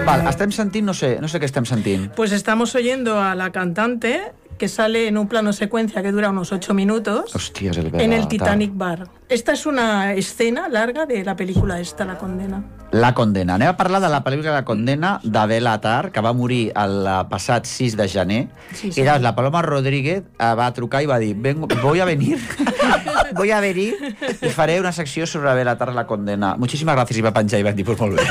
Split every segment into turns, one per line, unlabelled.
Val, estem sentint, no sé qué estem sentint.
Pues estamos oyendo a la cantante que sale en un plano secuencia que dura unos 8 minutos.
Hòstia, és el
en el Titanic Bar. Esta es una escena larga de la película esta, La Condena.
La Condena. Anem a parlar de la pel·lícula La Condena de Bela Atar, que va morir el passat 6 de gener.
Sí, sí.
I llavors la Paloma Rodríguez va trucar i va dir voy a venir i faré una secció sobre Bela Atar, La Condena. Muchísimas gracias, i va penjar i va dir, pues molt bé.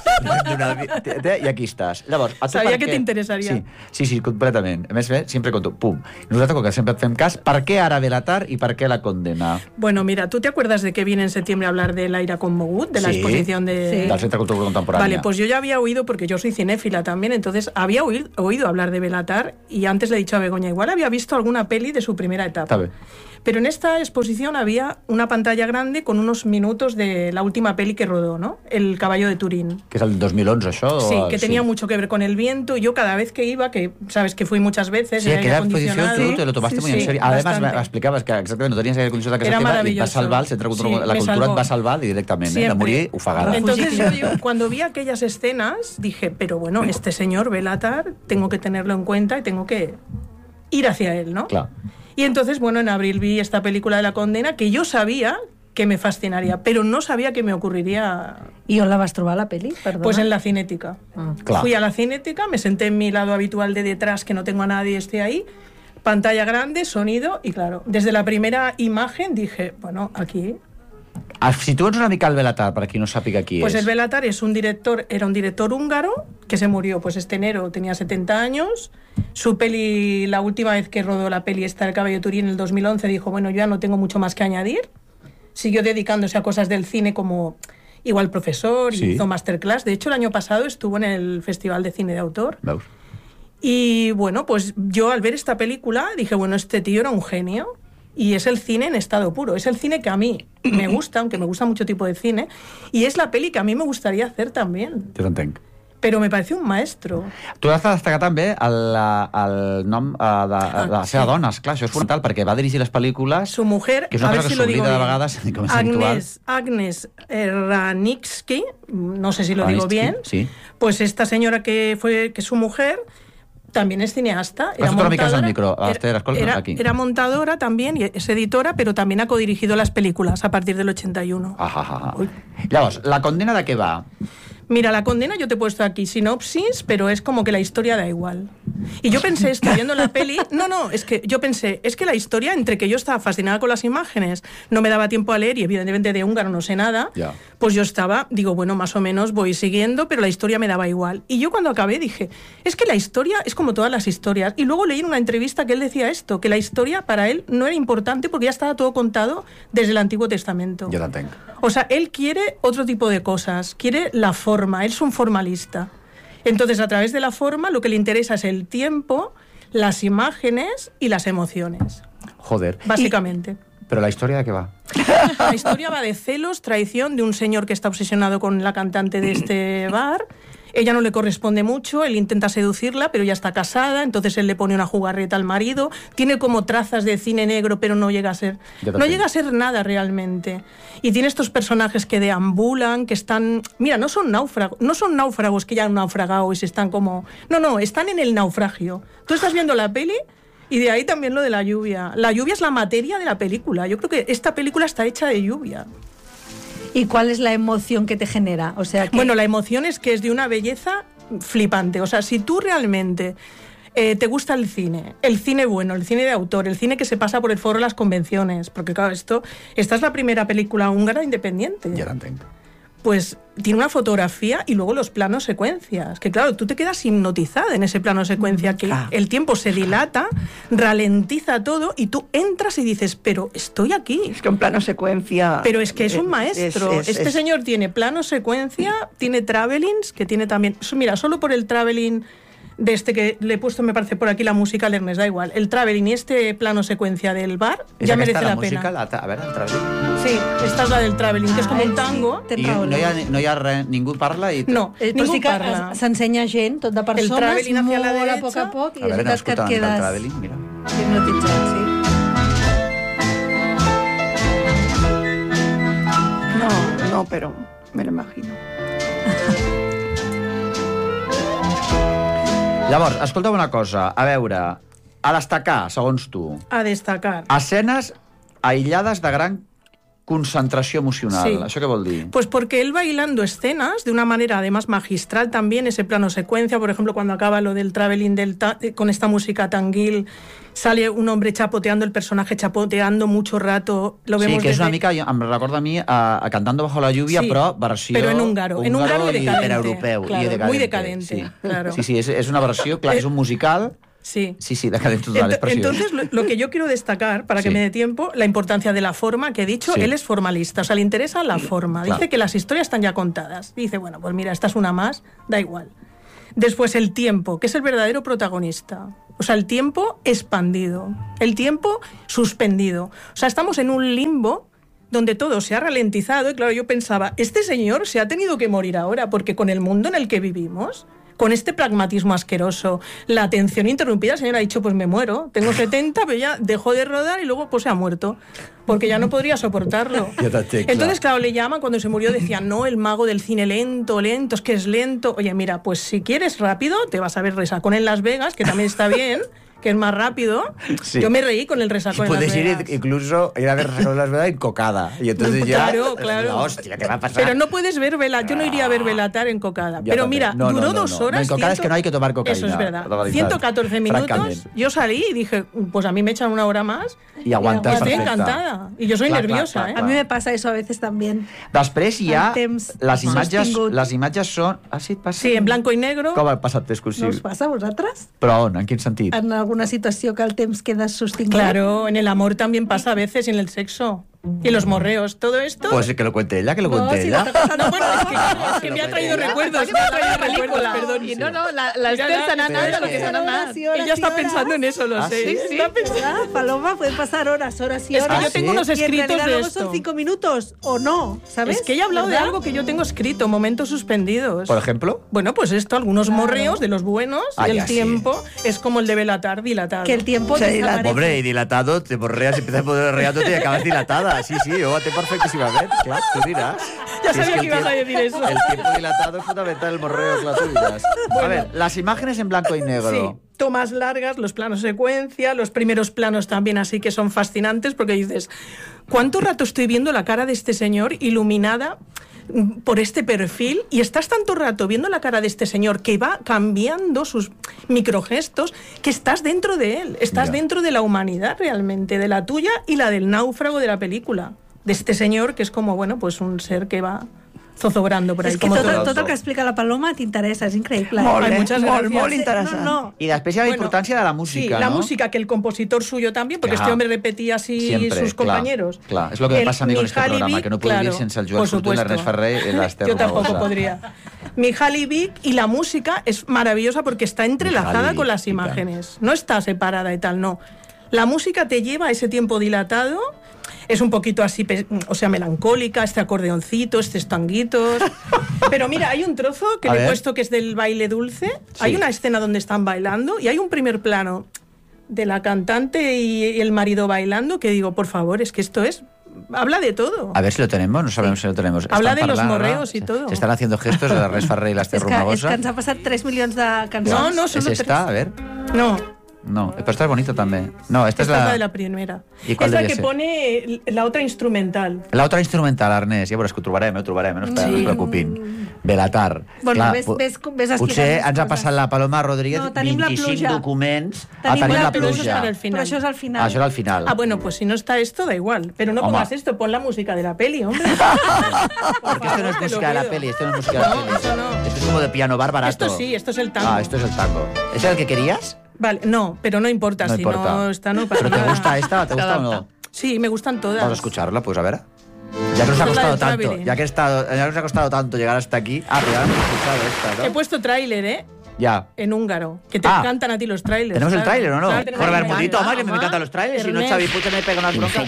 I aquí estàs. Llavors,
sabia que t'interessaria.
Sí, completament. A més, sempre conto, pum. Nosaltres, com que sempre et fem cas, per què ara Bela Atar i per què La Condena?
Bueno, mira, ¿tú te acuerdas de que vine en septiembre a hablar del Aire Conmogut, de la exposición de...
Del Centre Cultural Contemporánea?
Vale, pues yo ya había oído, porque yo soy cinéfila también, entonces había oído hablar de Bela Atar y antes le he dicho a Begoña, igual había visto alguna peli de su primera etapa.
Está bien.
Pero en esta exposición había una pantalla grande con unos minutos de la última peli que rodó, ¿no? El Caballo de Turín.
Que és el 2011, això?
Sí, que tenía mucho que ver con el viento. Yo cada vez que iba, que sabes que fui muchas veces,
sí, que era exposición, tú te lo tomaste muy en serio. Además, explicabas que exactament no tenies aire condicionat de casa teva i et va salvar, el Centre Cultural, la Cultura et va salvar directament, de morir ofegada.
Entonces yo, cuando vi aquellas escenas, dije, pero bueno, este señor Bela Atar, tengo que tenerlo en cuenta y tengo que ir hacia él, ¿no?
Claro.
Y entonces, bueno, en abril vi esta película de La Condena, que yo sabía que me fascinaría, pero no sabía que me ocurriría...
¿Y on la vas trobar, la peli? Perdona.
Pues en la Cinética. Fui a la Cinética, me senté en mi lado habitual de detrás, que no tengo a nadie, esté ahí, pantalla grande, sonido, y claro, desde la primera imagen dije, bueno, aquí...
Situa'ns una mica el Bela Atar, per qui no sàpiga qui
pues
és.
El Bela Atar era un director húngaro que se murió pues este enero, tenía 70 años. Su peli, la última vez que rodó la peli esta, El Caballo de Turín, en el 2011, dijo, bueno, yo ya no tengo mucho más que añadir. Siguió dedicándose a cosas del cine como igual profesor, y hizo masterclass. De hecho, el año pasado estuvo en el Festival de Cine de Autor.
Veus?
Y bueno, pues yo al ver esta película dije, bueno, este tío era un genio. Y es el cine en estado puro. Es el cine que a mí me gusta, aunque me gusta mucho tipo de cine. Y es la peli que a mí me gustaría hacer también.
Jo t'entenc.
Pero me parece un maestro.
Tu has de destacar també el nom de la seva dona, esclar, això és fonamental, perquè va dirigir les pel·lícules...
Su mujer,
que és una cosa que s'oblida de vegades, com és habitual.
Agnes Ranicki, no sé si lo digo bien,
sí.
Pues esta señora que es su mujer... También es cineasta. Era montadora también, y es editora, pero también ha codirigido las películas a partir del 81.
Llavors, La Condena de què va?
Mira, La Condena, yo te he puesto aquí sinopsis, pero es como que la historia da igual. Y yo pensé, viendo la peli... No, es que yo pensé, es que la historia, entre que yo estaba fascinada con las imágenes, no me daba tiempo a leer, y evidentemente de húngaro no sé nada, pues yo digo, bueno, más o menos voy siguiendo, pero la historia me daba igual. Y yo cuando acabé dije, es que la historia es como todas las historias. Y luego leí en una entrevista que él decía esto, que la historia para él no era importante porque ya estaba todo contado desde el Antiguo Testamento.
Jo t'entenc.
O sea, él quiere otro tipo de cosas, quiere la forma, él es un formalista. Entonces, a través de la forma, lo que le interesa es el tiempo, las imágenes y las emociones.
Joder.
Básicamente.
¿Pero la historia de qué va?
La historia va de celos, traición de un señor que está obsesionado con la cantante de este bar. Ella no le corresponde mucho, él intenta seducirla, pero ya está casada, entonces él le pone una jugarreta al marido. Tiene como trazas de cine negro, pero no llega a ser nada realmente. Y tiene estos personajes que deambulan, que están... Mira, no son náufragos que ya han naufragado y se están como... No, están en el naufragio. Tú estás viendo la peli... Y de ahí también lo de la lluvia. La lluvia es la materia de la película. Yo creo que esta película está hecha de lluvia.
¿Y cuál es la emoción que te genera? O sea, que...
Bueno, la emoción es que es de una belleza flipante. O sea, si tú realmente te gusta el cine bueno, el cine de autor, el cine que se pasa por el foro de las convenciones, porque claro, esta es la primera película húngara independiente.
Ya la entiendo.
Pues tiene una fotografía y luego los planos secuencias, que claro, tú te quedas hipnotizada en ese plano secuencia, que el tiempo se dilata, ralentiza todo y tú entras y dices, pero estoy aquí.
Es que un plano secuencia...
Pero es que es un maestro. Este señor tiene plano secuencia, tiene travelings, que tiene también... Mira, solo por el traveling de este que le he puesto, me parece por aquí la música, al Ernest, da igual. El traveling y este plano secuencia del bar ja merece la pena.
A veure, el traveling.
Sí, esta és la del traveling, que és com un tango.
I no hi ha res, ningú parla i...
No, ningú parla.
S'ensenya gent, tot de persones, molt a poc a poc, i és veritat que et quedes hipnotitzat, sí.
No, pero me lo imagino.
Llavors, escolta'm una cosa, a veure, a destacar, segons tu.
A destacar.
Escenes aïllades de gran concentració emocional. Sí. ¿Això qué vol dir?
Pues porque él bailando escenas de una manera además magistral también, ese plano secuencia, por ejemplo, cuando acaba lo del traveling con esta música tanguil, sale un hombre chapoteando, el personaje chapoteando mucho rato. Lo vemos
que és una mica, em recorda a mi, a Cantando bajo la lluvia, sí, però versió...
Però en húngaro
y
decadente.
Claro, y decadente.
Muy decadente,
sí.
Claro.
Sí, es una versió, clar, és un musical...
Sí,
decadente total, es precioso.
Entonces, lo que yo quiero destacar, para que me dé tiempo, la importancia de la forma, que he dicho, él es formalista, o sea, le interesa la forma. Dice que las historias están ya contadas. Dice, bueno, pues mira, esta es una más, da igual. Después el tiempo, que es el verdadero protagonista. O sea, el tiempo expandido, el tiempo suspendido. O sea, estamos en un limbo donde todo se ha ralentizado y claro, yo pensaba, este señor se ha tenido que morir ahora, porque con el mundo en el que vivimos... Con este pragmatismo asqueroso, la atención interrumpida, el señor ha dicho, pues me muero, tengo 70, pero ya dejó de rodar y luego pues se ha muerto, porque ya no podría soportarlo. Entonces, claro, le llaman, cuando se murió decían, no, el mago del cine lento, es que es lento. Oye, mira, pues si quieres rápido, te vas a ver Resacón en Las Vegas, que también está bien, que es más rápido. Sí. Yo me reí con el Resacón en Las Vegas.
Puedes ir incluso ir a ver Resacón en Las Vegas encocada. Y entonces
claro.
La hostia, ¿qué va a pasar?
Pero no puedes ver yo no iría a ver Belatar encocada. Pero mira, duró 2 horas.
Encocada es que no hay que tomar cocaína.
Eso es verdad. 114 minutos. Yo salí y dije, pues a mí me echan 1 hora más.
Y aguantas.
Estoy encantada. Y yo soy nerviosa.
A mí me pasa eso a veces también.
Després hi ha les imatges són... Ah, sí, et passa?
Sí, en blanco i negro.
Com ha passat exclusiu?
¿No us passa a vosaltres?
Però on? En quin sentit?
En alguna situació que el temps queda sostingut.
Claro, en el amor también pasa a veces y en el sexo. Y los morreos, todo esto...
Pues que lo cuente ella, No, bueno,
es que me ha traído recuerdos. Perdón.
Y no, la Esther se n'ha anat a lo que se n'ha anat.
Ella está pensando en eso, lo sé.
Sí. Paloma, pueden pasar horas y horas.
Es que yo tengo unos escritos de
esto. ¿Son 5 minutos o no? ¿Sabes?
Es que ella ha hablado de algo que yo tengo escrito, momentos suspendidos.
¿Por ejemplo?
Bueno, pues esto, algunos morreos de los buenos, y el tiempo es como el de Belatar, dilatado.
Que el tiempo desaparece.
Pobre, y dilatado, te morreas, empiezas morreándote y acabas dilatada. Sí, yo bate perfectísimamente, claro, tú dirás.
Ya sabía que ibas a decir eso.
El tiempo dilatado es fundamental, el morreo, claro, tú dirás. Bueno, a ver, las imágenes en blanco y negro.
Sí, tomas largas, los planos secuencia, los primeros planos también así que son fascinantes porque dices, ¿cuánto rato estoy viendo la cara de este señor iluminada por este perfil? Y estás tanto rato viendo la cara de este señor que va cambiando sus microgestos que estás dentro de él, estás dentro de la humanidad realmente, de la tuya y la del náufrago de la película, de este señor que es como, bueno, pues un ser que va zozobrando por ahí.
És que tot el que explica la Paloma t'interessa, és increïble.
Molt interessant.
Y després hi ha la importància de la música,
sí, la música, que el compositor suyo también, porque este hombre repetía así siempre, sus compañeros.
Claro, es lo que me pasa a mí con este programa, que no puedo vivir sin el Joan Fortuny, el Ernest Ferrer y la Esther.
Yo tampoco podría. Mihaly Vick, y la música es maravillosa porque está entrelazada con las imágenes. No está separada y tal, no. La música te lleva a ese tiempo dilatado. Es un poquito así, o sea, melancólica, este acordeoncito, estos tanguitos. Pero mira, hay un trozo que le he puesto que es del baile dulce. Sí. Hay una escena donde están bailando y hay un primer plano de la cantante y el marido bailando que digo, por favor, es que esto es... Habla de todo.
A ver si lo tenemos, no sabemos si lo tenemos.
Habla de los morreos y todo.
Se están haciendo gestos de Ernest Ferrer y la Esther Romagosa.
És que ens ha passat 3 milions de cançons.
No, solo 3.
¿Es esta? A ver. No, pero esta es bonita también. No, esta es la
de la primera.
¿Y cuál
es la que pone la otra instrumental.
La otra instrumental, Ernest. Ja veuràs que ho trobarem, no es preocupin. Belatar.
Bueno, ves
potser ens ha passat la Paloma Rodríguez 25 documents.
Tenim la
pluja.
Pero això és al final.
Això era al final.
Ah, bueno, pues si no está esto, da igual. Pero no pongas esto, pon la música de la peli, hombre.
Porque esto no es música de la peli, esto no es música de la peli.
Eso no.
Esto es como de piano bar barato.
Esto sí, esto es el tango.
Ah, esto es el tango. ¿Es el que querías?
Vale, no, pero no importa,
no
si
importa.
No está, no pasa
nada.
¿Pero
te gusta esta? ¿Te gusta o no?
Sí, me gustan todas.
Vamos a escucharla, pues a ver. Ya que nos ha costado tanto, ya que nos ha costado tanto llegar hasta aquí. Ah, pero ya hemos escuchado esta, ¿no?
He puesto tráiler,
Ya.
En húngaro. Que te encantan a ti los trailers.
¿Tenemos el tráiler o no?
Claro,
por ver, bonito, más que me encantan los trailers. Si no, Xavi Puig me pega unas broncas.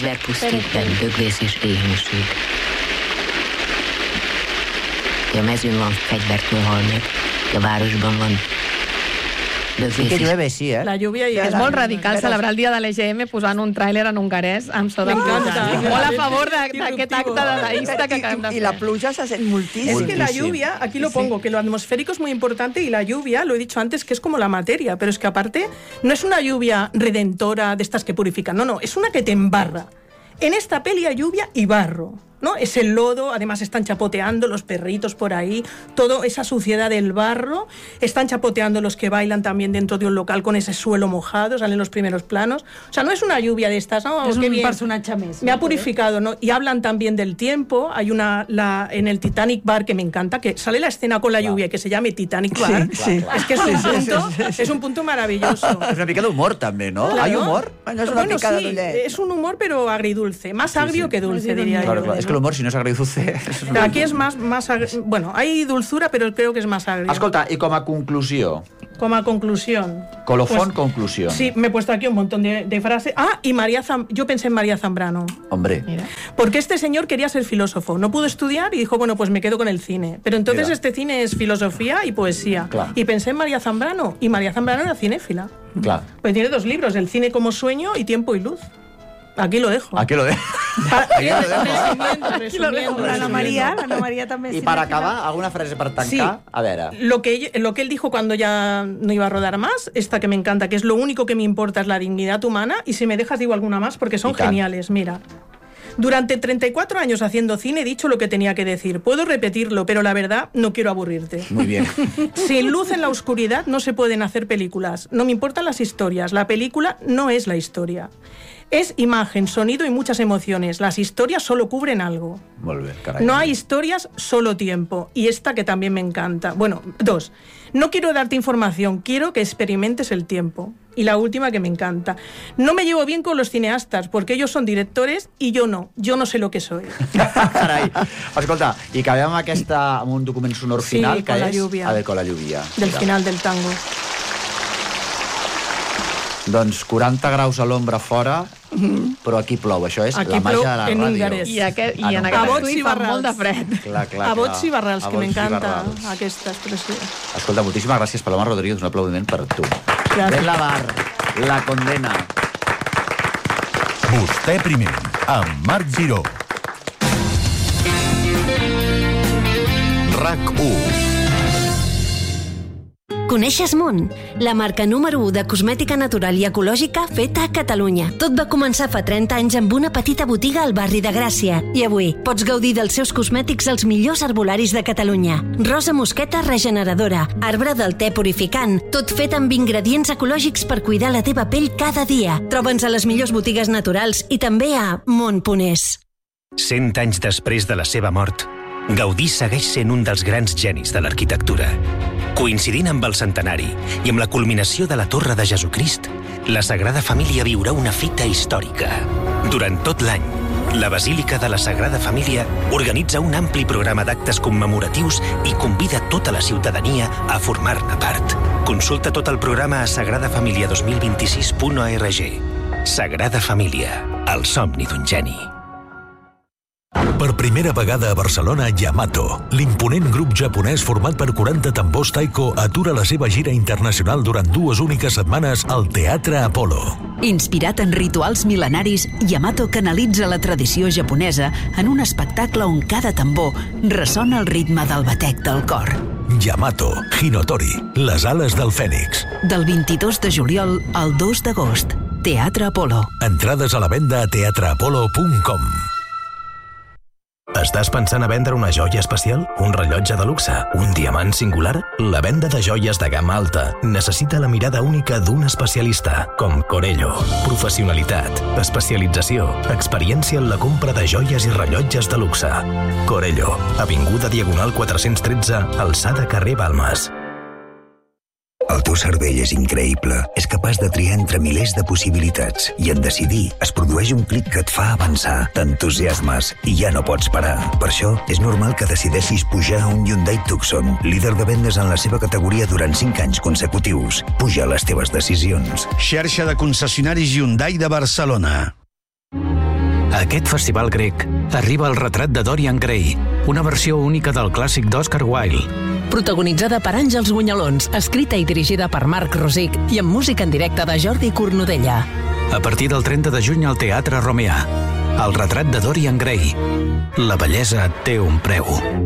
A mezőn van fegyvertől hal meg, a városban van
Del sí que llueve, sí,
La lluvia i...
És molt radical celebrar el dia de l'EGM posant un tràiler en hongarès amb so de pluja. Molt a favor d'aquest acte dadaista que acabem de fer.
Y la pluja se hace muchísimo.
Es que la lluvia, aquí lo pongo, que lo atmosférico es muy importante y la lluvia, lo he dicho antes, que es como la materia, pero es que aparte no es una lluvia redentora de estas que purifican, no, es una que te embarra. En esta peli hay lluvia y barro, ¿no? Es el lodo, además están chapoteando los perritos por ahí, toda esa suciedad del barro, están chapoteando los que bailan también dentro de un local con ese suelo mojado, salen los primeros planos. O sea, no es una lluvia de estas, ¿no?
Es un personaje más.
Me ha purificado, ¿no? Y hablan también del tiempo. Hay en el Titanic Bar que me encanta, que sale la escena con la lluvia que se llame Titanic Bar.
Sí.
Es que es un punto maravilloso.
Es una pica d'humor també, no?
Claro.
¿Hay humor?
No es una picada
sí,
d'ullet.
es un humor pero agridulce, más agrio que dulce, diría
Claro,
yo.
claro. Es que el humor, si no es agridulce...
Aquí es más bueno, hay dulzura, pero creo que es más agrio.
Escolta, i com a conclusió?
Como a conclusión.
Colofón, conclusión.
Sí, me he puesto aquí un montón de frases. Y yo pensé en María Zambrano.
Hombre.
Mira. Porque este señor quería ser filósofo. No pudo estudiar y dijo, bueno, pues me quedo con el cine. Pero entonces
Mira.
este cine es filosofía y poesía.
Claro.
Y pensé en María Zambrano. Y María Zambrano era cinéfila.
Claro.
Pues tiene 2 libros, El cine como sueño y Tiempo y luz. Aquí lo dejo.
Aquí lo dejo.
Resumiendo.
L'Anna Maria també...
I per acabar, alguna frase per tancar?
Sí.
A veure.
Lo que él dijo cuando ya no iba a rodar más, esta que me encanta, que es lo único que me importa es la dignidad humana, y si me dejas digo alguna más porque son geniales, mira. Durante 34 años haciendo cine he dicho lo que tenía que decir. Puedo repetirlo, pero la verdad no quiero aburrirte.
Muy bien.
Sin luz en la oscuridad no se pueden hacer películas. No me importan las historias. La película no es la historia. Es imagen, sonido y muchas emociones. Las historias solo cubren algo.
Molt bé, carai.
No hay historias, solo tiempo. Y esta que también me encanta. Bueno, 2. No quiero darte información, quiero que experimentes el tiempo. Y la última que me encanta. No me llevo bien con los cineastas, porque ellos son directores y yo no. Yo no sé lo que soy.
Carai. Escolta, i acabem amb un document sonor final, que
con la
és...
lluvia.
A ver, con la lluvia.
Del final del tango.
Doncs 40 graus a l'ombra fora, però aquí plou. Això és
aquí
la màgia de la
en
ràdio.
Hongarès.
I en aquest estudi fa molt de fred.
Clar.
A bots i barrals, que m'encanta
Barrals.
aquesta expressió.
Escolta, moltíssimes gràcies, Paloma Rodríguez. Un aplaudiment per tu.
Gràcies.
Bela Bar, La Condena.
Vostè primer, amb Marc Giró. RAC1.
Coneixes Munt? La marca número 1 de cosmètica natural i ecològica feta a Catalunya. Tot va començar fa 30 anys amb una petita botiga al barri de Gràcia. I avui pots gaudir dels seus cosmètics als millors herbolaris de Catalunya. Rosa mosqueta regeneradora, arbre del te purificant, tot fet amb ingredients ecològics per cuidar la teva pell cada dia. Troba'ns a les millors botigues naturals i també a Mont.es.
100 anys després de la seva mort, Gaudí segueix sent un dels grans genis de l'arquitectura. Coincidint amb el centenari i amb la culminació de la Torre de Jesucrist, la Sagrada Família viurà una fita històrica. Durant tot l'any, la Basílica de la Sagrada Família organitza un ampli programa d'actes commemoratius i convida tota la ciutadania a formar-ne part. Consulta tot el programa a sagradafamilia2026.org. Sagrada Família, el somni d'un geni.
Per primera vegada a Barcelona, Yamato, l'imponent grup japonès format per 40 tambors taiko, atura la seva gira internacional durant 2 úniques setmanes al Teatre Apolo.
Inspirat en rituals mil·lenaris, Yamato canalitza la tradició japonesa en un espectacle on cada tambor ressona el ritme del batec del cor.
Yamato, Hinotori, les ales del Fènix.
Del 22 de juliol al 2 d'agost. Teatre Apolo.
Entrades a la venda a teatreapolo.com.
Estàs pensant a vendre una joia especial? Un rellotge de luxe? Un diamant singular? La venda de joies de gamma alta necessita la mirada única d'un especialista, com Corello. Professionalitat, especialització, experiència en la compra de joies i rellotges de luxe. Corello, avinguda Diagonal 413, alçada carrer Balmes.
El teu cervell és increïble. És capaç de triar entre milers de possibilitats. I en decidir es produeix un clic que et fa avançar. T'entusiasmes i ja no pots parar. Per això, és normal que decideixis pujar a un Hyundai Tucson, líder de vendes en la seva categoria durant 5 anys consecutius. Puja les teves decisions.
Xarxa de concessionaris Hyundai de Barcelona.
A aquest festival grec arriba el retrat de Dorian Gray, una versió única del clàssic d'Oscar Wilde.
protagonitzada per Àngels Gunyalons, escrita i dirigida per Marc Rosic i amb música en directe de Jordi Cornudella.
A partir del 30 de juny al Teatre Romeà. El retrat de Dorian Gray. La bellesa té un preu.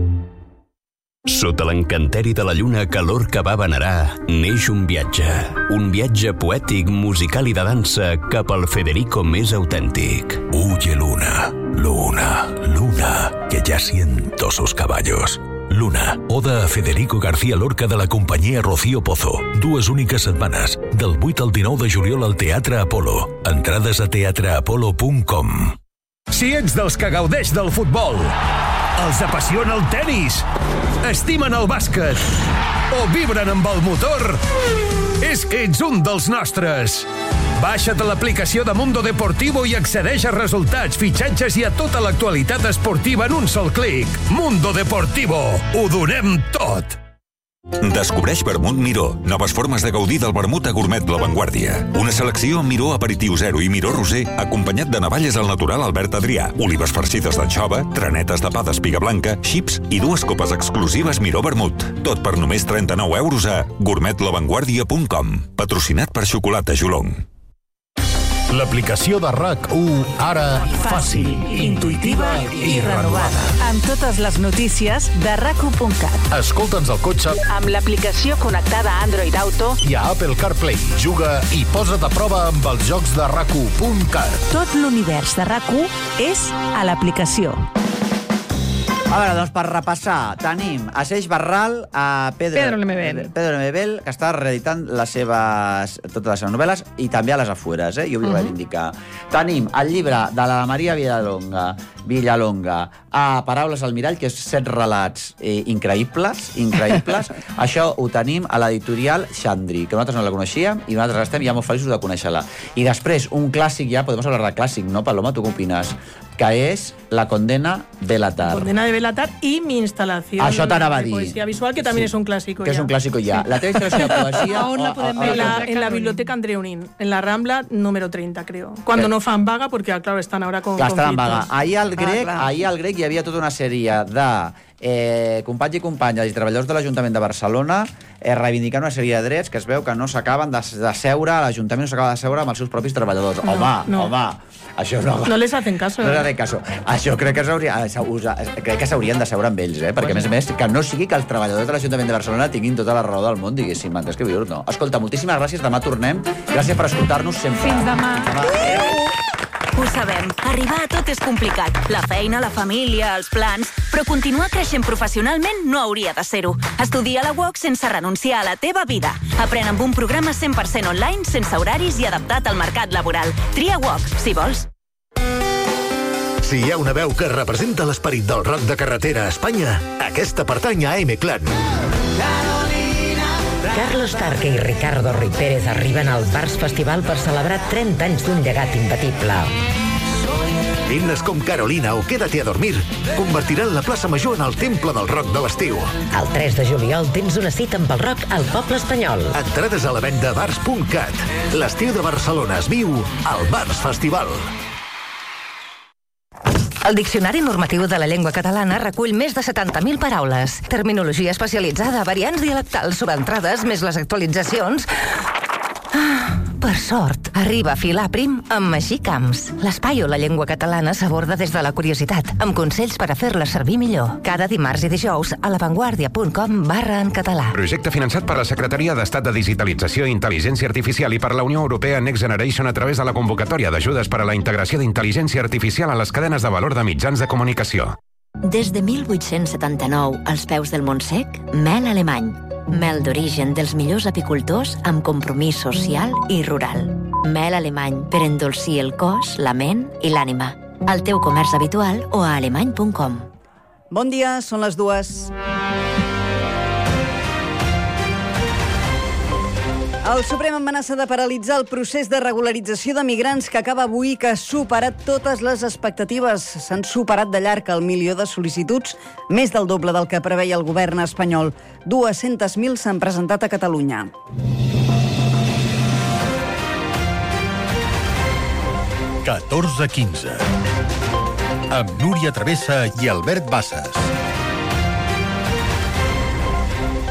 Sota l'encanteri de la lluna que l'orca va venerar, neix un viatge poètic, musical i de dansa cap al Federico més autèntic.
Huye luna, luna, luna, que ya siento sus caballos. Luna, oda a Federico García Lorca de la companyia Rocío Pozo. 2 úniques setmanes, del 8 al 19 de juliol al Teatre Apolo. Entrades a teatreapolo.com.
Si ets dels que gaudeix del futbol, els apassiona el tenis, estimen el bàsquet o vibren amb el motor, és que ets un dels nostres. Baixa't l'aplicació de Mundo Deportivo i accedeix a resultats, fitxatges i a tota l'actualitat esportiva en un sol clic. Mundo Deportivo. Ho donem tot.
Descobreix Vermut Miró. Noves formes de gaudir del vermut a Gourmet La Vanguardia. Una selecció amb Miró Aperitiu Zero i Miró Roser, acompanyat de navalles al natural Albert Adrià, olives farcides d'anxova, tranetes de pa d'espiga blanca, xips i 2 copes exclusives Miró Vermut. Tot per només 39 euros a gourmetlavanguardia.com. Patrocinat per Xocolata Jolong.
L'aplicació de RAC1, ara fàcil, intuïtiva i renovada.
Amb totes les notícies de RAC1.cat.
Escolta'ns al cotxe
amb l'aplicació connectada a Android Auto
i a Apple CarPlay. Juga i posa't a prova amb els jocs de RAC1.cat.
Tot l'univers de RAC1 és a l'aplicació.
A veure, doncs per repassar, tenim a Seix Barral, a Pedro Lemebel, que està reeditant totes les seves novel·les i també a les afueres, jo ho vull indicar. Tenim el llibre de la Maria Villalonga, a Paraules al mirall, que és 7 relats increïbles. Això ho tenim a l'editorial Xandri, que nosaltres no la coneixíem i nosaltres estem ja molt feliços de conèixer-la. I després, un clàssic ja, podem parlar de clàssic, no, Paloma? Tu què opines? Que és La condena Belatar.
Condena de Belatar y mi instalación.
Això t'anava a dir.
Poesía visual, que también es un clásico.
Que es un clásico ya. La teva instalación de poesía...
Aún la podem ver en la biblioteca Andreunín, en la Rambla número 30, creo. Cuando no fan vaga, porque, claro, están ahora con conflictos.
Estan en vaga. Ahir al Grec hi havia tota una sèrie de companys i companyes i treballadors de l'Ajuntament de Barcelona reivindicant una sèrie de drets que es veu que no s'acaben de seure, l'Ajuntament no s'acaba de seure amb els seus propis treballadors. Home, això no...
No les hacen caso.
No les hacen caso. Això crec que s'haurien de seure amb ells, perquè, a més, que no sigui que els treballadors de l'Ajuntament de Barcelona tinguin tota la raó del món, diguéssim, antes que viure, no. Escolta, moltíssimes gràcies, demà tornem. Gràcies per escoltar-nos sempre.
Fins demà.
Ho sabem, arribar a tot és complicat. La feina, la família, els plans... Però continuar creixent professionalment no hauria de ser-ho. Estudia a la UOC sense renunciar a la teva vida. Aprèn amb un programa 100% online, sense horaris i adaptat al mercat laboral. Tria UOC, si vols.
Si hi ha una veu que representa l'esperit del rock de carretera a Espanya, aquesta pertany a M-Clan.
Carlos Tarque i Ricardo Ruiz Pérez arriben al Bars Festival per celebrar 30 anys d'un llegat imbatible.
Himnes com Carolina o Quédate a dormir convertiran la plaça Major en el temple del rock de l'estiu.
El 3 de juliol tens una cita amb el rock al poble espanyol.
Entrades a la venda a bars.cat. L'estiu de Barcelona es viu al Bars Festival.
El Diccionari Normatiu de la Llengua Catalana recull més de 70.000 paraules. Terminologia especialitzada, variants dialectals, sobreentrades, més les actualitzacions... Per sort, arriba a filar prim amb Magí Camps. L'espai on la llengua catalana s'aborda des de la curiositat, amb consells per a fer-la servir millor. Cada dimarts i dijous a lavanguardia.com/en-català.
Projecte finançat per la Secretaria d'Estat de Digitalització i Intel·ligència Artificial i per la Unió Europea Next Generation a través de la convocatòria d'ajudes per a la integració d'intel·ligència artificial a les cadenes de valor de mitjans de comunicació.
Des de 1879, als peus del Montsec, mel alemany. Mel d'origen dels millors apicultors amb compromís social i rural. Mel alemany per endolcir el cos, la ment i l'ànima. Al teu comerç habitual o a alemany.com.
Bon dia, són les 2. El Suprem amenaça de paralitzar el procés de regularització de migrants que acaba avui, que ha superat totes les expectatives. S'han superat de llarg el 1.000.000 de sol·licituds, més del doble del que preveia el govern espanyol. 200.000 s'han presentat a Catalunya.
«14:15» amb Núria Travessa i Albert Bassas.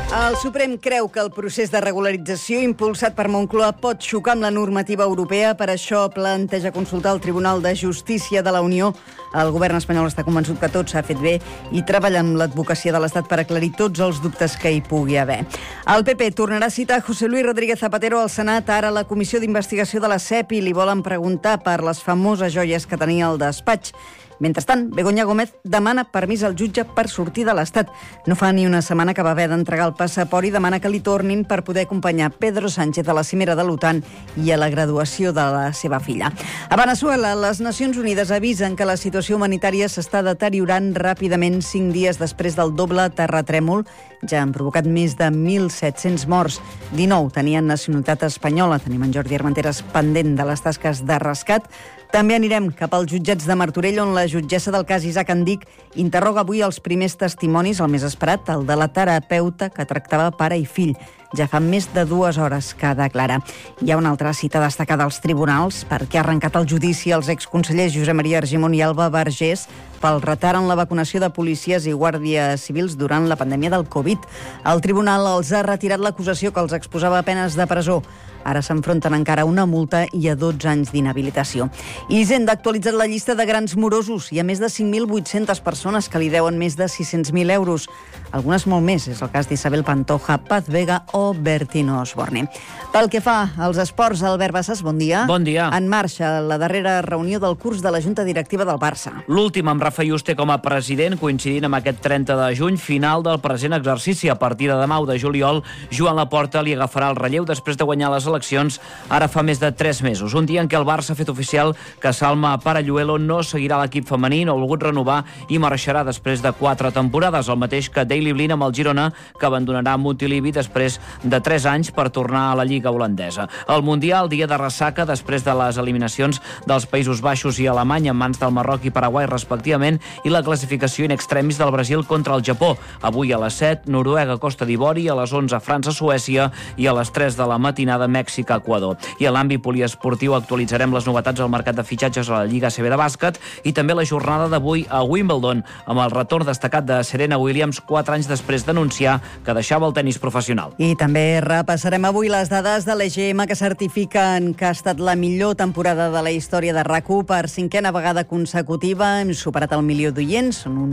El Suprem creu que el procés de regularització impulsat per Moncloa pot xocar amb la normativa europea. Per això planteja consultar el Tribunal de Justícia de la Unió. El govern espanyol està convençut que tot s'ha fet bé i treballa amb l'advocacia de l'Estat per aclarir tots els dubtes que hi pugui haver. El PP tornarà a citar José Luis Rodríguez Zapatero al Senat. Ara la Comissió d'Investigació de la CEPI li volen preguntar per les famoses joies que tenia al despatx. Mentrestant, Begoña Gómez demana permís al jutge per sortir de l'Estat. No fa ni una setmana que va haver d'entregar el passaport i demana que li tornin per poder acompanyar Pedro Sánchez a la cimera de l'OTAN i a la graduació de la seva filla. A Veneçuela, les Nacions Unides avisen que la situació humanitària s'està deteriorant ràpidament 5 dies després del doble terratrèmol. Ja han provocat més de 1.700 morts. 19 tenien nacionalitat espanyola. Tenim en Jordi Armenteres pendent de les tasques de rescat. També anirem cap als jutjats de Martorell, on la jutgessa del cas Isaac Andic interroga avui els primers testimonis, el més esperat, el de la terapeuta que tractava pare i fill. Ja fa més de 2 hores que declara. Hi ha una altra cita destacada als tribunals perquè ha arrencat el judici als exconsellers Josep Maria Argimon i Alba Vergés pel retard en la vacunació de policies i guàrdies civils durant la pandèmia del Covid. El tribunal els ha retirat l'acusació que els exposava a penes de presó. Ara s'enfronten encara a una multa i a 12 anys d'inhabilitació. Hisenda ha actualitzat la llista de grans morosos. Hi ha més de 5.800 persones que li deuen més de 600.000 euros. Algunes molt més. És el cas d'Isabel Pantoja, Paz Vega o Bertino Osborne. Pel que fa als esports, Albert Bassas, bon dia.
Bon dia.
En marxa la darrera reunió del curs de la Junta Directiva del Barça.
L'últim amb Rafa Yuste com a president, coincidint amb aquest 30 de juny, final del present exercici. A partir de demà, 1 de juliol, Joan Laporta li agafarà el relleu després de guanyar les eleccions ara fa més de 3 mesos. Un dia en què el Barça ha fet oficial que Salma Paralluelo no seguirà l'equip femení, no ha volgut renovar i marxarà després de 4 temporades, el mateix que Daley Blind amb el Girona, que abandonarà Montilivi després de 3 anys per tornar a la Lliga holandesa. El Mundial, dia de ressaca després de les eliminacions dels Països Baixos i Alemanya en mans del Marroc i Paraguai respectivament, i la classificació in extremis del Brasil contra el Japó. Avui a les 7, Noruega, Costa d'Ivori, a les 11, França, Suècia i a les 3 de la matinada, Mèxic, Equador. I a l'àmbit poliesportiu actualitzarem les novetats al mercat de fitxatges a la Lliga ACB de bàsquet i també la jornada d'avui a Wimbledon, amb el retorn destacat de Serena Williams 4 anys després d'anunciar que deixava el tenis professional.
I també repassarem avui les dades de l'EGM que certifiquen que ha estat la millor temporada de la història de RAC1 per 5a vegada consecutiva. Hem superat el milió d'oients, són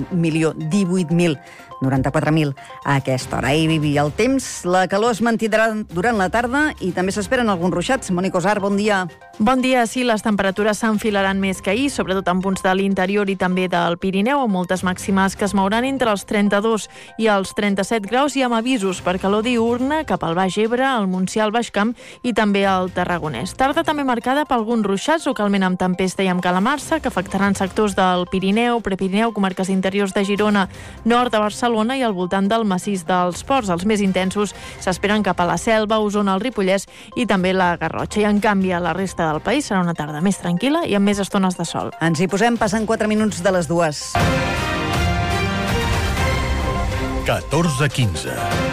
1.018.094.000 a aquesta hora. I el temps, la calor es mantindrà durant la tarda i també s'esperen alguns ruixats. Mònica Osar, bon dia.
Bon dia, sí, les temperatures s'enfilaran més que ahir, sobretot en punts de l'interior i també del Pirineu, amb moltes màximes que es mouran entre els 32 i els 37 graus i amb avisos per calor diürna cap al Baix Ebre, al Montsià, al Baix Camp i també al Tarragonès. Tarda també marcada per alguns ruixats, localment amb tempesta i amb calamarsa, que afectaran sectors del Pirineu, Prepirineu, comarques interiors de Girona, nord de Barcelona i al voltant del massís dels Ports. Els més intensos s'esperen cap a la Selva, Osona, el Ripollès i també la Garrotxa. I en canvi a la resta del país serà una tarda més tranquil·la i amb més estones de sol.
Ens hi posem, passen 4 minuts de les 2.
14:15.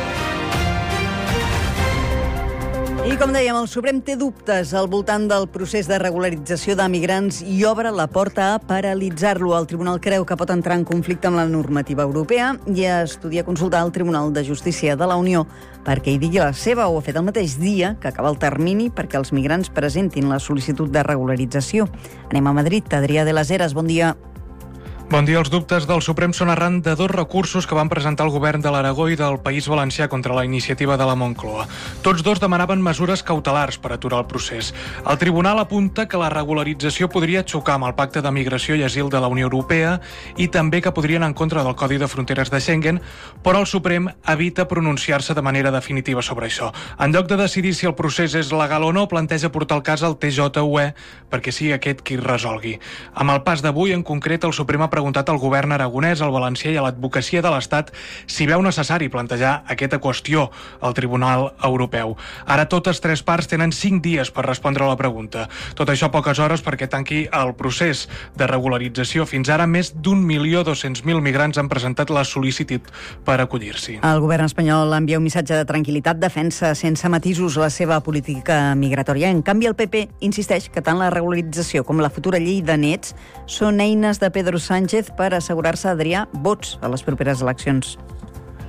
I com dèiem, el Suprem té dubtes al voltant del procés de regularització de migrants i obre la porta a paralitzar-lo. El Tribunal creu que pot entrar en conflicte amb la normativa europea i estudia consultar el Tribunal de Justícia de la Unió perquè hi digui la seva. Ho ha fet el mateix dia que acaba el termini perquè els migrants presentin la sol·licitud de regularització. Anem a Madrid. Adrià de las Heras, bon dia.
Bon dia. Els dubtes del Suprem són arran de 2 recursos que van presentar el govern de l'Aragó i del País Valencià contra la iniciativa de la Moncloa. Tots dos demanaven mesures cautelars per aturar el procés. El tribunal apunta que la regularització podria xocar amb el Pacte de Migració i Asil de la Unió Europea i també que podrien en contra del Codi de Fronteres de Schengen, però el Suprem evita pronunciar-se de manera definitiva sobre això. En lloc de decidir si el procés és legal o no, planteja portar el cas al TJUE perquè sigui aquest qui resolgui. Amb el pas d'avui, en concret, el Suprem ha preguntat al govern aragonès, al valencià i a l'advocacia de l'Estat si veu necessari plantejar aquesta qüestió al Tribunal Europeu. Ara totes 3 parts tenen 5 dies per respondre a la pregunta. Tot això poques hores perquè tanqui el procés de regularització. Fins ara més d'1.200.000 migrants han presentat la sol·licitud per acollir-s'hi.
El govern espanyol envia un missatge de tranquil·litat, defensa sense matisos la seva política migratòria. En canvi, el PP insisteix que tant la regularització com la futura llei de nets són eines de Pedro Sánchez per assegurar-se, Adrià, vots a les properes eleccions.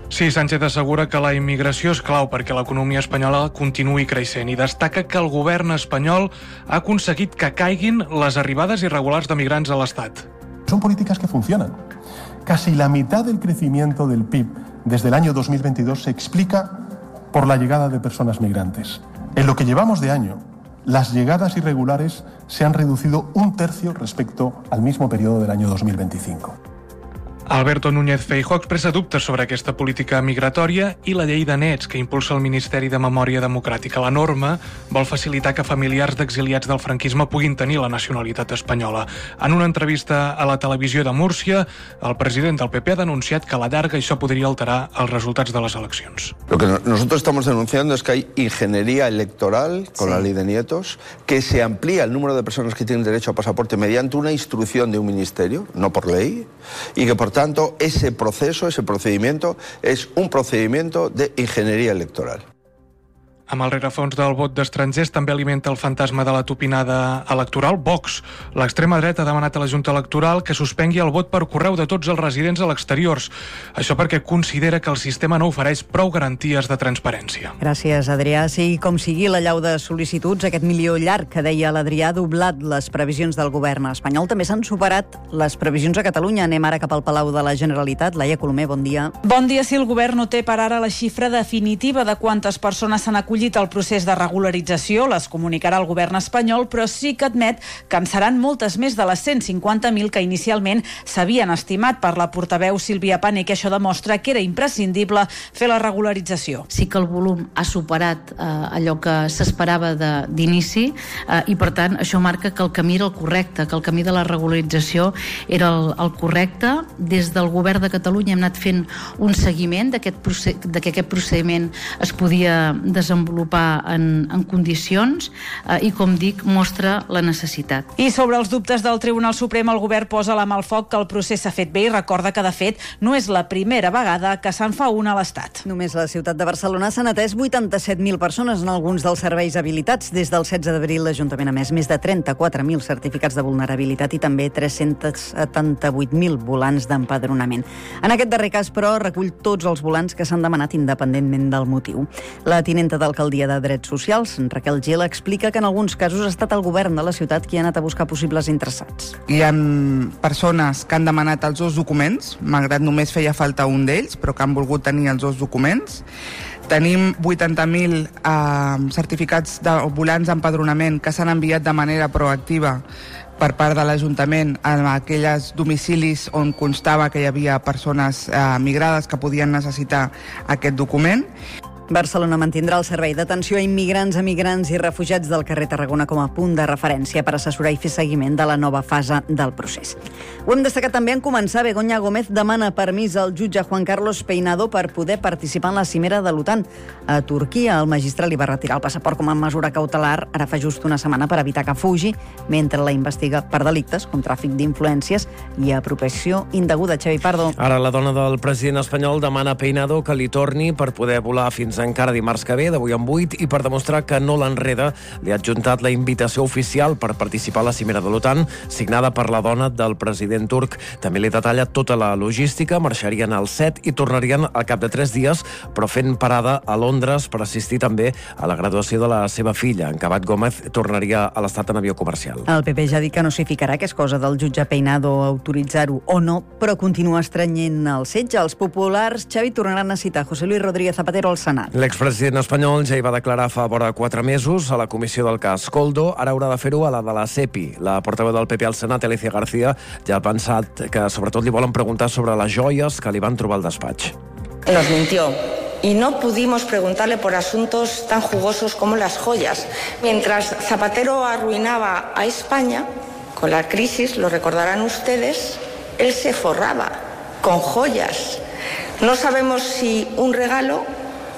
Sí, Sánchez assegura que la immigració és clau perquè l'economia espanyola continuï creixent i destaca que el govern espanyol ha aconseguit que caiguin les arribades irregulars de migrants a l'Estat.
Son políticas que funcionan. Casi la mitad del crecimiento del PIB desde el año 2022 se explica por la llegada de personas migrantes. En lo que llevamos de año, las llegadas irregulares se han reducido 1/3 respecto al mismo periodo del año 2025.
Alberto Núñez Feijóo expressa dubtes sobre aquesta política migratòria i la llei de nets que impulsa el Ministeri de Memòria Democràtica. La norma vol facilitar que familiars d'exiliats del franquisme puguin tenir la nacionalitat espanyola. En una entrevista a la televisió de Múrcia, el president del PP ha denunciat que a la llarga això podria alterar els resultats de les eleccions.
Lo que nosotros estamos denunciando es que hay ingeniería electoral con la ley de nietos, que se amplía el número de personas que tienen derecho a pasaporte mediante una instrucción de un ministerio, no por ley, y que por tanto ese proceso, ese procedimiento, es un procedimiento de ingeniería electoral.
Amb el rerefons del vot d'estrangers també alimenta el fantasma de la tupinada electoral Vox. L'extrema dreta ha demanat a la Junta Electoral que suspengui el vot per correu de tots els residents a l'exterior. Això perquè considera que el sistema no ofereix prou garanties de transparència.
Gràcies, Adrià. Sí, com sigui la llau de sol·licituds, aquest milió llarg que deia l'Adrià ha doblat les previsions del govern espanyol. També s'han superat les previsions a Catalunya. Anem ara cap al Palau de la Generalitat. Laia Colomer, bon dia.
Bon dia. Si el govern no té per ara la xifra definitiva de quantes persones s'han acollit al procés de regularització, les comunicarà el govern espanyol, però sí que admet que en seran moltes més de les 150.000 que inicialment s'havien estimat. Per la portaveu Sílvia Pané, que això demostra que era imprescindible fer la regularització.
Sí que el volum ha superat allò que s'esperava d'inici i, per tant, això marca que el camí era el correcte, que el camí de la regularització era el correcte. Des del govern de Catalunya hem anat fent un seguiment de que aquest procediment es podia desenvolupar en condicions i, com dic, mostra la necessitat.
I sobre els dubtes del Tribunal Suprem, el govern posa la mà al foc que el procés s'ha fet bé i recorda que, de fet, no és la primera vegada que se'n fa una a l'Estat.
Només a la ciutat de Barcelona s'han atès 87.000 persones en alguns dels serveis habilitats. Des del 16 d'abril l'Ajuntament ha emès més de 34.000 certificats de vulnerabilitat i també 378.000 volants d'empadronament. En aquest darrer cas, però, recull tots els volants que s'han demanat independentment del motiu. La tinenta d'Alcaldia de Drets Socials, Raquel Gil, explica que en alguns casos ha estat el govern de la ciutat qui ha anat a buscar possibles interessats.
Hi ha persones que han demanat els dos documents, malgrat només feia falta un d'ells, però que han volgut tenir els dos documents. Tenim 80.000 certificats de volants d'empadronament que s'han enviat de manera proactiva per part de l'Ajuntament a aquells domicilis on constava que hi havia persones migrades que podien necessitar aquest document.
Barcelona mantindrà el servei d'atenció a immigrants, emigrants i refugiats del carrer Tarragona com a punt de referència per assessorar i fer seguiment de la nova fase del procés. Ho hem destacat també en començar. Begoña Gómez demana permís al jutge Juan Carlos Peinado per poder participar en la cimera de l'OTAN. A Turquia, el magistrat li va retirar el passaport com a mesura cautelar ara fa just una setmana per evitar que fugi, mentre la investiga per delictes com tràfic d'influències i apropiació indeguda. Xavi Pardo.
Ara la dona del president espanyol demana a Peinado que li torni per poder volar fins encara dimarts que ve, d'avui en 8, i per demostrar que no l'enreda, li ha adjuntat la invitació oficial per participar a la cimera de l'OTAN, signada per la dona del president turc. També li detalla tota la logística, marxarien al 7 i tornarien al cap de 3 dies, però fent parada a Londres per assistir també a la graduació de la seva filla. En Cabat Gómez tornaria a l'Estat en avió comercial.
El PP ja ha dit que no s'hi ficarà, que és cosa del jutge Peinado autoritzar-ho o no, però continua estrenyent el setge. Els populars, Xavi, tornaran a citar José Luis Rodríguez Zapatero al Senat.
L'expresident espanyol ja hi va declarar fa vora 4 mesos a la comissió del cas Koldo. Ara haurà de fer-ho a la de la CEPI. La portaveu del PP al Senat, Alicia García, ja ha pensat que sobretot li volen preguntar sobre les joies que li van trobar al despatx.
Nos mintió. Y no pudimos preguntarle por asuntos tan jugosos como las joyas. Mientras Zapatero arruinaba a España, con la crisis, lo recordarán ustedes, él se forraba con joyas. No sabemos si un regalo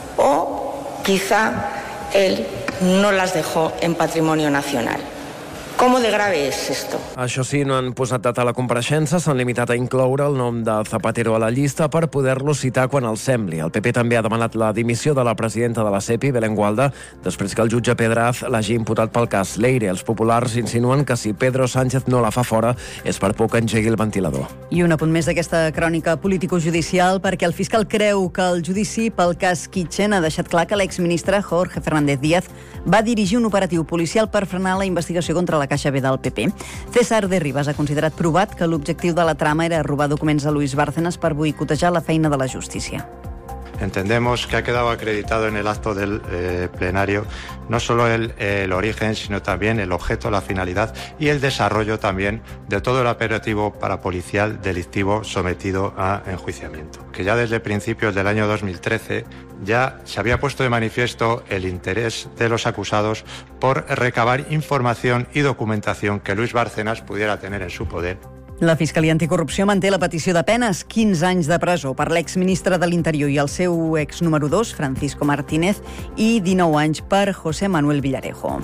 o quizá él no las dejó en patrimonio nacional. ¿Cómo de grave es esto?
Això sí, no han posat data a la compareixença, s'han limitat a incloure el nom de Zapatero a la llista per poder-lo citar quan el sembli. El PP també ha demanat la dimissió de la presidenta de la SEPI, Belén Gualda, després que el jutge Pedraz l'hagi imputat pel cas Leire. Els populars insinuen que si Pedro Sánchez no la fa fora és per por que engegui el ventilador.
I un apunt més d'aquesta crònica político-judicial, perquè el fiscal creu que el judici pel cas Kitchen ha deixat clar que l'exministre Jorge Fernández Díaz va dirigir un operatiu policial per frenar la investigació contra la Caixa B del PP. César de Rivas ha considerat provat que l'objectiu de la trama era robar documents a Luis Bárcenas per boicotejar la feina de la justícia.
Entendemos que ha quedado acreditado en el acto del plenario no solo el origen, sino también el objeto, la finalidad y el desarrollo también de todo el operativo parapolicial delictivo sometido a enjuiciamiento. Que ya desde principios del año 2013 ya se había puesto de manifiesto el interés de los acusados por recabar información y documentación que Luis Bárcenas pudiera tener en su poder.
La Fiscalia Anticorrupció manté la petició de penes 15 anys de presó per l'exministre de l'Interior i el seu ex número 2, Francisco Martínez, i 19 anys per José Manuel Villarejo.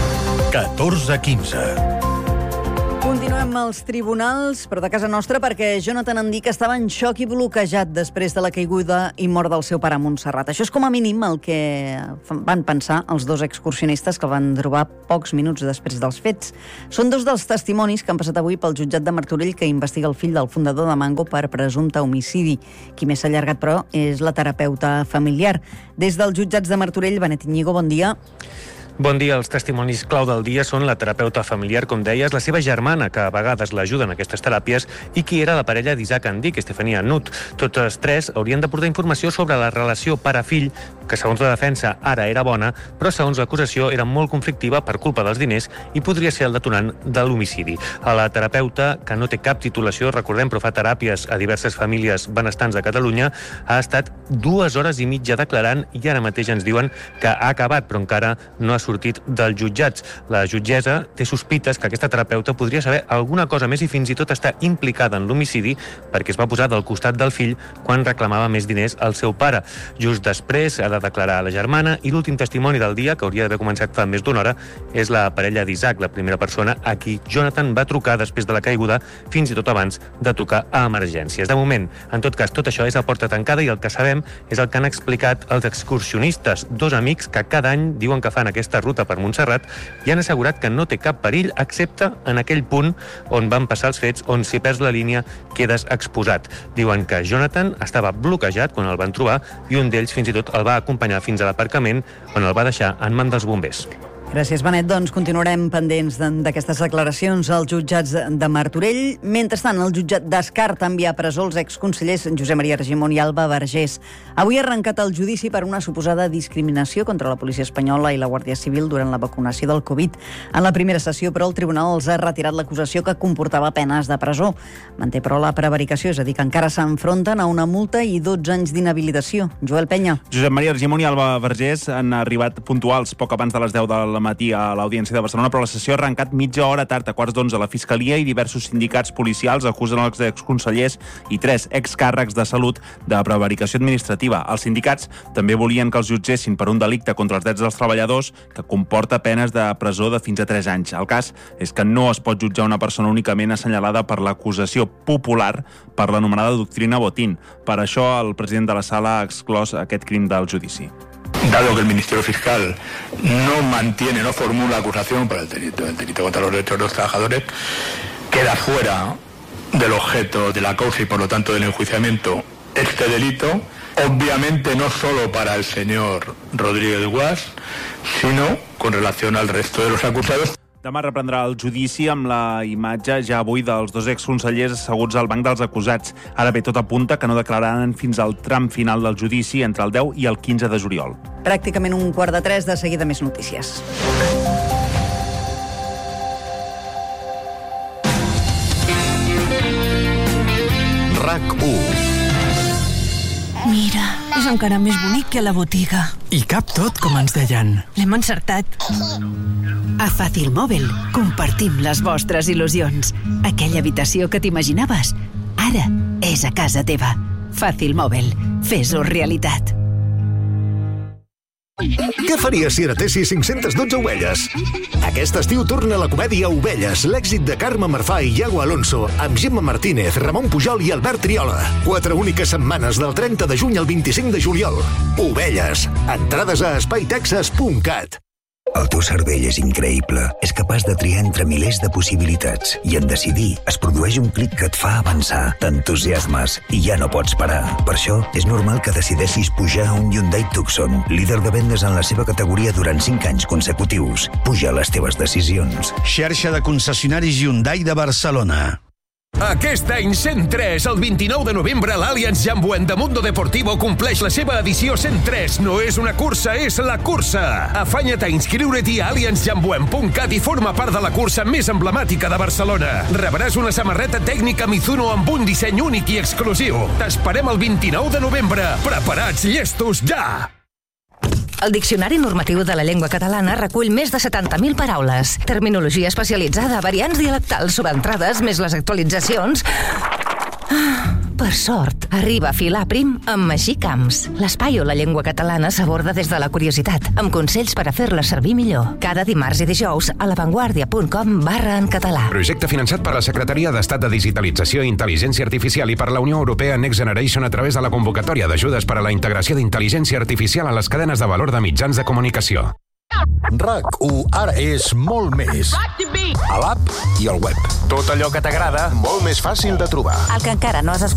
14-15.
Continuem als tribunals, però de casa nostra, perquè Jonathan Andic estava en xoc i bloquejat després de la caiguda i mort del seu pare a Montserrat. Això és com a mínim el que van pensar els dos excursionistes que el van trobar pocs minuts després dels fets. Són dos dels testimonis que han passat avui pel jutjat de Martorell que investiga el fill del fundador de Mango per presumpte homicidi. Qui més s'ha allargat, però, és la terapeuta familiar. Des dels jutjats de Martorell, Benet Iñigo, bon dia.
Bon dia. Els testimonis clau del dia són la terapeuta familiar, com deies, la seva germana, que a vegades l'ajuda en aquestes teràpies, i qui era la parella d'Isaac Andic, Estefania Nut. Tots tres haurien de portar informació sobre la relació pare-fill, que segons la defensa ara era bona, però segons l'acusació era molt conflictiva per culpa dels diners i podria ser el detonant de l'homicidi. A la terapeuta, que no té cap titulació, recordem, però fa teràpies a diverses famílies benestants de Catalunya, ha estat 2 hores i mitja declarant i ara mateix ens diuen que ha acabat, però encara no ha sortit dels jutjats. La jutgessa té sospites que aquesta terapeuta podria saber alguna cosa més i fins i tot està implicada en l'homicidi perquè es va posar del costat del fill quan reclamava més diners al seu pare. Just després ha de declarar la germana i l'últim testimoni del dia, que hauria d'haver començat fa més d'una hora, és la parella d'Isaac, la primera persona a qui Jonathan va trucar després de la caiguda, fins i tot abans de trucar a emergències. De moment, en tot cas, tot això és a porta tancada i el que sabem és el que han explicat els excursionistes, 2 amics que cada any diuen que fan aquesta ruta per Montserrat i han assegurat que no té cap perill excepte en aquell punt on van passar els fets, on si perds la línia quedes exposat. Diuen que Jonathan estava bloquejat quan el van trobar i un d'ells fins i tot el va acompanyar fins a l'aparcament on el va deixar en mans dels bombers.
Gràcies, Benet. Doncs continuarem pendents d'aquestes declaracions als jutjats de Martorell. Mentrestant, el jutjat d'Escarp envia a presó els exconsellers Josep Maria Argimon i Alba Vergés. Avui ha arrencat el judici per una suposada discriminació contra la policia espanyola i la Guàrdia Civil durant la vacunació del Covid. En la primera sessió, però, el tribunal els ha retirat l'acusació que comportava penes de presó. Manté, però, la prevaricació, és a dir, que encara s'enfronten a una multa i 12 anys d'inhabilitació. Joel Penya.
Josep Maria Argimon i Alba Vergés han arribat puntuals poc abans de les 10 del matí a l'Audiència de Barcelona, però la sessió ha arrencat mitja hora tard, a 11:15. La Fiscalia i diversos sindicats policials acusen els exconsellers i 3 excàrrecs de salut de prevaricació administrativa. Els sindicats també volien que els jutgessin per un delicte contra els drets dels treballadors que comporta penes de presó de fins a 3 anys. El cas és que no es pot jutjar una persona únicament assenyalada per l'acusació popular per l'anomenada doctrina Botín. Per això, el president de la sala ha exclòs aquest crim del judici.
Dado que el Ministerio Fiscal no formula acusación por el delito contra los derechos de los trabajadores, queda fuera del objeto de la causa y por lo tanto del enjuiciamiento este delito, obviamente no solo para el señor Rodríguez Guas, sino con relación al resto de los acusados.
Demà reprendrà el judici amb la imatge ja avui dels 2 exconsellers asseguts al banc dels acusats. Ara bé, tot apunta que no declararan fins al tram final del judici entre el 10 i el 15 de juliol.
Pràcticament 2:45, de seguida més notícies.
RAC1.
Mira, és encara més bonic que a la botiga.
I cap tot, com ens deien.
L'hem encertat.
A Fàcil Mòbil compartim les vostres il·lusions. Aquella habitació que t'imaginaves, ara és a casa teva. Fàcil Mòbil, fes-ho realitat.
Què faries si heretessis 512 ovelles? Aquest estiu torna la comèdia Ovelles, l'èxit de Carme Marfà i Iago Alonso, amb Gemma Martínez, Ramon Pujol i Albert Triola. 4 úniques setmanes del 30 de juny al 25 de juliol. Ovelles. Entrades a espaitexas.cat.
El teu cervell és increïble. És capaç de triar entre milers de possibilitats. I en decidir es produeix un clic que et fa avançar. T'entusiasmes i ja no pots parar. Per això, és normal que decideixis pujar a un Hyundai Tucson, líder de vendes en la seva categoria durant 5 anys consecutius. Puja les teves decisions.
Xarxa de concessionaris Hyundai de Barcelona.
Aquest any 103, el 29 de novembre, l'Allianz Jambuent de Mundo Deportivo compleix la seva edició 103. No és una cursa, és la cursa. Afanya't a inscriure't a allianzjambuent.cat i forma part de la cursa més emblemàtica de Barcelona. Rebràs una samarreta tècnica Mizuno amb un disseny únic i exclusiu. T'esperem el 29 de novembre. Preparats, llestos, ja!
El Diccionari Normatiu de la Llengua Catalana recull més de 70.000 paraules. Terminologia especialitzada, variants dialectals, sobentrades, més les actualitzacions. Per sort, arriba a filar prim amb Magí Camps. L'espai on la llengua catalana s'aborda des de la curiositat, amb consells per a fer-la servir millor. Cada dimarts i dijous a lavanguardia.com/en-català.
Projecte finançat per la Secretaria d'Estat de Digitalització i Intel·ligència Artificial i per la Unió Europea Next Generation a través de la convocatòria d'ajudes per a la integració d'intel·ligència artificial a les cadenes de valor de mitjans de comunicació.
RAC1 ara és molt més. A l'app i al web. Tot allò que t'agrada, molt més fàcil de trobar.
El que encara no has escoltat